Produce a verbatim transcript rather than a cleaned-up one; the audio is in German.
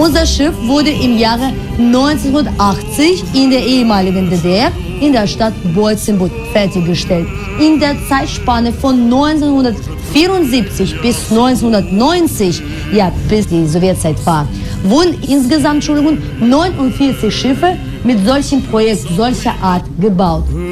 Unser Schiff wurde im Jahre neunzehnhundertachtzig in der ehemaligen D D R in der Stadt Boitzenburg fertiggestellt. In der Zeitspanne von neunzehnhundertvierundsiebzig bis neunzehnhundertneunzig, ja bis die Sowjetzeit war, wurden insgesamt Entschuldigung, neunundvierzig Schiffe mit solchem Projekt solcher Art gebaut.